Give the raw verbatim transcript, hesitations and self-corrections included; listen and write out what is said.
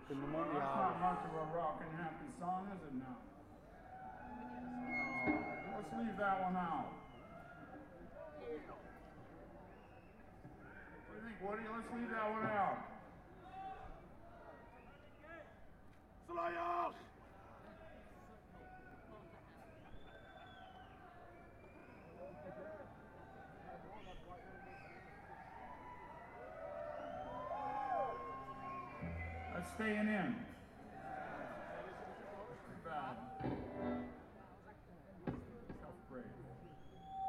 in the Well, that's not much of a rockin' happy song, is it now? Uh, let's leave that one out. What do you think, Woody? Let's leave that one out. Slayer! That's staying in.